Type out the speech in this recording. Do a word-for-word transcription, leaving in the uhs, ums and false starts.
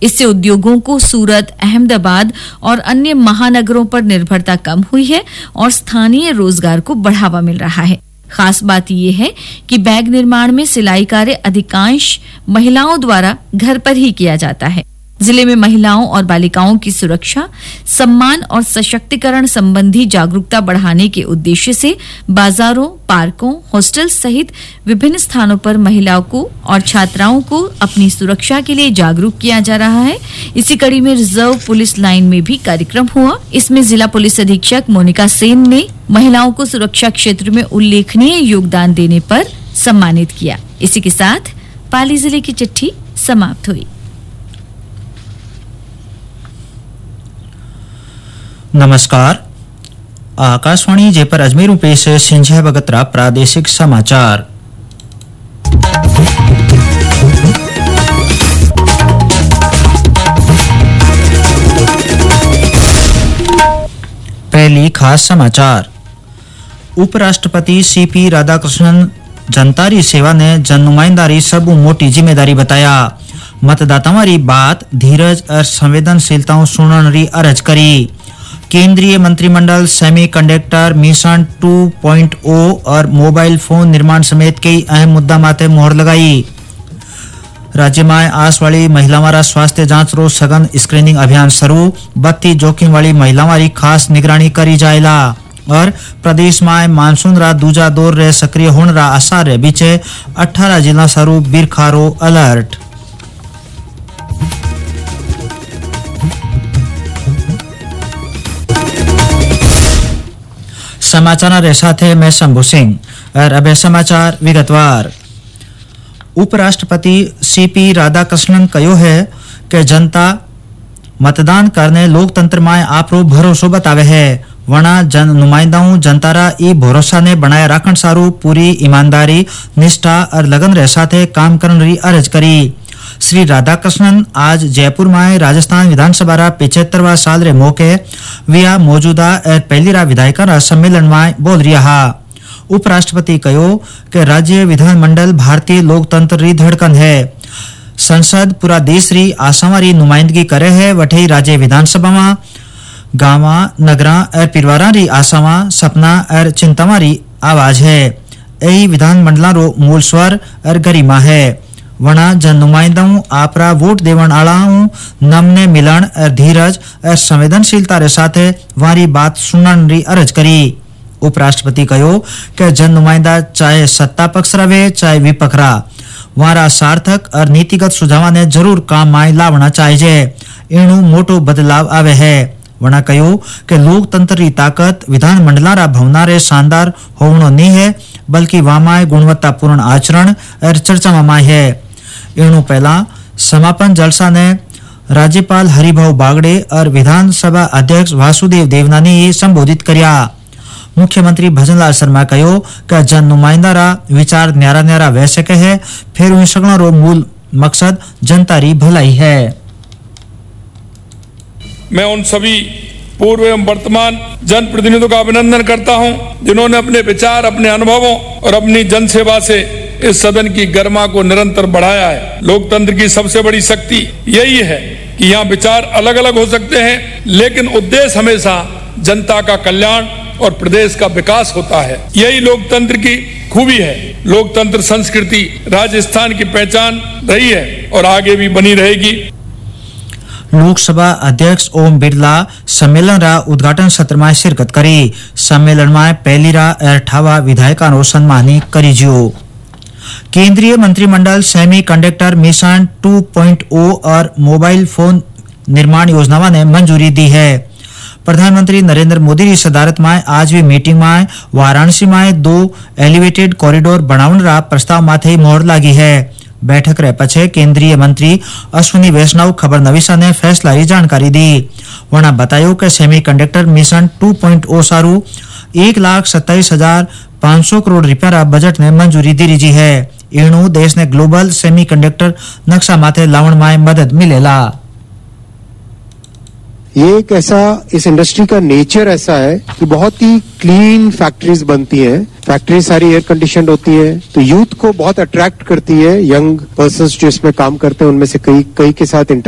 इससे उद्योगों को सूरत, अहमदाबाद और अन्य महानगरों पर निर्भरता कम हुई है और स्थानीय रोजगार को बढ़ावा मिल रहा है। खास बात यह है कि बैग निर्माण में सिलाई कार्य अधिकांश महिलाओं द्वारा घर पर ही किया जाता है। जिले में महिलाओं और बालिकाओं की सुरक्षा, सम्मान और सशक्तिकरण संबंधी जागरूकता बढ़ाने के उद्देश्य से बाजारों, पार्कों, हॉस्टल सहित विभिन्न स्थानों पर महिलाओं को और छात्राओं को अपनी सुरक्षा के लिए जागरूक किया जा रहा है। इसी कड़ी में रिजर्व पुलिस लाइन में भी कार्यक्रम हुआ। इसमें जिला पुलिस अधीक्षक मोनिका सेन ने महिलाओं को सुरक्षा क्षेत्र में उल्लेखनीय योगदान देने पर सम्मानित किया। इसी के साथ पाली जिले की चिट्ठी समाप्त हुई। नमस्कार, आकाशवाणी जयपुर अजमेर पेश है सिंझा बगतरा प्रादेशिक समाचार। पहली खास समाचार। उपराष्ट्रपति सीपी राधाकृष्णन जनतारी सेवा ने जन नुमाइंदारी सब मोटी जिम्मेदारी बताया। मतदाताओं री बात धीरज और संवेदनशीलताओं सुनने री अर्ज करी। केंद्रीय मंत्रिमंडल semi conductor mission two point ओ और मोबाइल फोन निर्माण समेत कई अहम मुद्दा माथे मोहर लगाई। राज्य में आस वाली महिलाओं स्वास्थ्य जांच रो सघन स्क्रीनिंग अभियान शुरू। बत्ती जोखिम वाली महिलाओं री खास निगरानी करी जाएला और प्रदेश में मानसून रा दूजा दौर रे सक्रिय होने रा आसार रे बीचे अठारह जिला शुरू बिरखारो अलर्ट। समाचार रे साथे मैं शंभू सिंह और अब समाचार विगतवार। उपराष्ट्रपति सीपी राधाकृष्णन कहो है कि जनता मतदान करने लोकतंत्र में आपरो भरोसो बतावे है। वना जन नुमाइंदाओं जनतारा ई भरोसा ने बनाए राखण सारू पूरी ईमानदारी, निष्ठा और लगन रे साथे काम करने री अर्ज करी। श्री राधाकृष्णन आज जयपुर में राजस्थान विधानसभा रा पिछहत्तरवा साल रे मौके विया मौजूदा और पहली रा विधायिका रा सम्मेलन में बोल रहा। उपराष्ट्रपति कहो कि राज्य विधानमंडल भारतीय लोकतंत्र री धड़कन है। संसद पूरा देश री आसामा री नुमाइंदगी करे है। वठे राज्य विधानसभा में गांवा, नगरा और पिरवारा री आसामा, सपना और चिंतामा री आवाज है। यही विधानमंडल रो मूल स्वर और गरिमा है। वना जन नुमाइंदाओं आपरा वोट देवन आलाओं नमने मिलन और धीरज और संवेदनशीलता रे साथे वारी बात सुनन री अर्ज करी। उपराष्ट्रपति कहो कि जन नुमाइंदा चाहे सत्ता पक्ष रहे चाहे विपक्ष रा वारा सार्थक और नीतिगत सुझाव ने जरूर काम में लावना चाहिए। इणु मोटो बदलाव आवे है। वना कहो कि लोकतंत्र री ताकत विधानमंडला रा भवना रे शानदार होवनो नहीं है, बल्कि वामाय गुणवत्तापूर्ण आचरण और चर्चा में है। इणु पहला समापन जलसा ने राज्यपाल हरिभाऊ बागड़े और विधानसभा अध्यक्ष वासुदेव देवनानी संबोधित कर्या। मुख्यमंत्री भजनलाल शर्मा कहो कि जन नुमाइंदा रा विचार न्यारा न्यारा वह सके है, फिर उन सगणों रो मूल मकसद जनता री भलाई है। मैं उन सभी पूर्व एवं वर्तमान जनप्रतिनिधियों का अभिनंदन करता हूं, जिन्होंने अपने विचार, अपने अनुभवों और अपनी जनसेवा से इस सदन की गरिमा को निरंतर बढ़ाया है। लोकतंत्र की सबसे बड़ी शक्ति यही है कि यहाँ विचार अलग अलग हो सकते हैं, लेकिन उद्देश्य हमेशा जनता का कल्याण और प्रदेश का विकास होता है। यही लोकतंत्र की खूबी है। लोकतंत्र संस्कृति राजस्थान की पहचान रही है और आगे भी बनी रहेगी। लोकसभा अध्यक्ष ओम बिरला सम्मेलन रा उद्घाटन सत्र में शिरकत करी। सम्मेलन में पहली रा अठावा विधायिका नो सम्मानी करी जियो। केंद्रीय मंत्रिमंडल semi conductor mission two point ओ और मोबाइल फोन निर्माण योजनाओं ने मंजूरी दी है। प्रधानमंत्री नरेंद्र मोदी की सदारत में आज भी मीटिंग में वाराणसी में दो एलिवेटेड कॉरिडोर बनावन रा प्रस्ताव माथे मोहर लागी है। बैठक रे पछे केंद्रीय मंत्री अश्विनी वैष्णव खबर नवीसा ने फैसला की जानकारी दी। वना बतायो कि semi conductor mission two point ओ सारू एक लाख सत्ताईस हजार पांच सौ करोड़ रुपया बजट ने मंजूरी दी रही है। इणु देश ने ग्लोबल सेमी कंडक्टर नक्शा माथे लावण में मदद मिलेला। ये एक ऐसा, इस इंडस्ट्री का नेचर ऐसा है कि बहुत ही क्लीन फैक्ट्रीज बनती हैं। फैक्ट्री सारी एयर कंडीशनड होती है, तो यूथ को बहुत अट्रैक्ट करती है। यंग पर्सन्स जो इसमें काम करते हैं उनमें से कई कई के साथ इंटर